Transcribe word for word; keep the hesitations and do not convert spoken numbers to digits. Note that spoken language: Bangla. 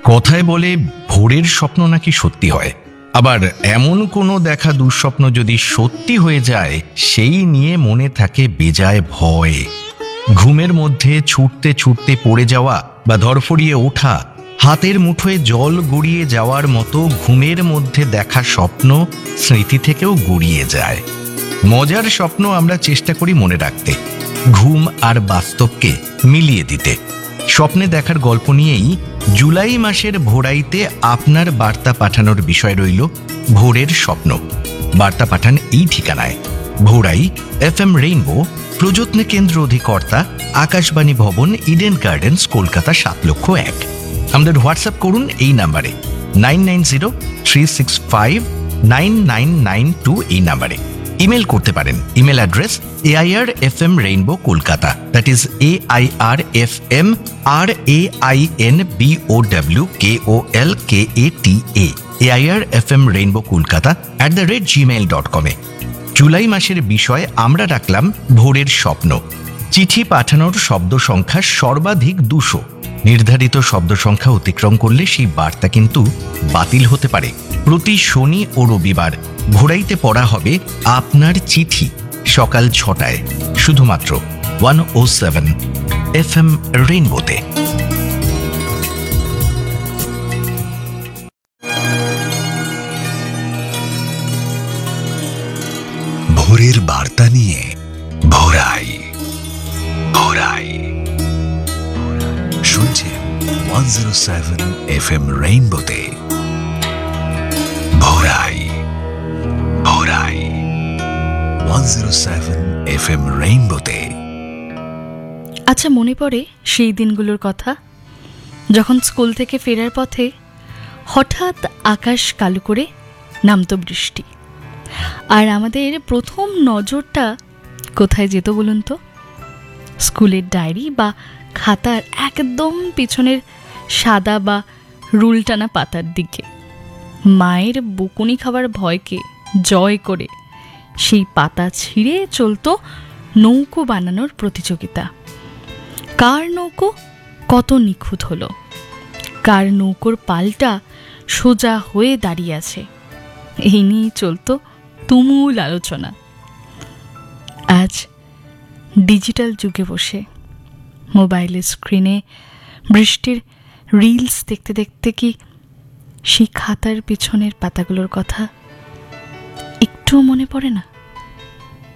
কথায় বলে ভোরের স্বপ্ন নাকি সত্যি হয়, আবার এমন কোনো দেখা দুঃস্বপ্ন যদি সত্যি হয়ে যায় সেই নিয়ে মনে থাকে বেজায় ভয়। ঘুমের মধ্যে ছুটতে ছুটতে পড়ে যাওয়া বা ধরফড়িয়ে ওঠা, হাতের মুঠোয় জল গড়িয়ে যাওয়ার মতো ঘুমের মধ্যে দেখা স্বপ্ন স্মৃতি থেকেও গড়িয়ে যায়। মজার স্বপ্ন আমরা চেষ্টা করি মনে রাখতে, ঘুম আর বাস্তবকে মিলিয়ে দিতে। স্বপ্নে দেখার গল্প নিয়েই জুলাই মাসের ভোরাইতে আপনার বার্তা পাঠানোর বিষয় রইল ভোরের স্বপ্ন। বার্তা পাঠান এই ঠিকানায়: ভোরাই, এফ এম রেইনবো, প্রযত্ন কেন্দ্র অধিকর্তা, আকাশবাণী ভবন, ইডেন গার্ডেন্স, কলকাতা সাত লক্ষ এক। আমাদের হোয়াটসঅ্যাপ করুন এই নাম্বারে nine nine zero three six five nine nine nine two এই নাম্বারে। ইমেল করতে পারেন, email address A I R F M rainbow Kolkata, that is A I R F M R A I N B O W K O L K A T A A I R F M rainbow Kolkata at the rate Gmail dot কমে। জুলাই মাসের বিষয় আমরা রাখলাম ভোরের স্বপ্ন। চিঠি পাঠানোর শব্দ সংখ্যা সর্বাধিক দুশো। নির্ধারিত শব্দ সংখ্যা অতিক্রম করলে সেই বার্তা কিন্তু বাতিল হতে পারে। প্রতি শনি ও রবিবার ভোরাইতে পড়া হবে আপনার চিঠি সকাল ছটায়, শুধুমাত্র ওয়ান ও সেভেন এফ এম রেইনবোতে। ভোরের বার্তা নিয়ে ভোরাই ভোরাই শুনছেন one zero seven F M রেইনবোতে। ভোরাই ভোরাই one zero seven F M রেইনবোতে। আচ্ছা, মনে পড়ে সেই দিনগুলোর কথা, যখন স্কুল থেকে ফেরার পথে হঠাৎ আকাশ কালো করে নামতো বৃষ্টি, আর আমাদের প্রথম নজরটা কোথায় যেত বলুন তো? স্কুলের ডায়েরি বা খাতার একদম পিছনের সাদা বা রুল টানা পাতার দিকে। মায়ের বকুনি খাবার ভয়কে জয় করে সেই পাতা ছিঁড়ে চলতো নৌকো বানানোর প্রতিযোগিতা। কার নৌকো কত নিখুঁত হলো, কার নৌকোর পালটা সোজা হয়ে দাঁড়িয়ে আছে, এই নিয়েই চলতো তুমুল আলোচনা। আজ ডিজিটাল যুগে বসে মোবাইলের স্ক্রিনে বৃষ্টির রিলস দেখতে দেখতে কি সেই খাতার পিছনের পাতাগুলোর কথা একটুও মনে পড়ে না?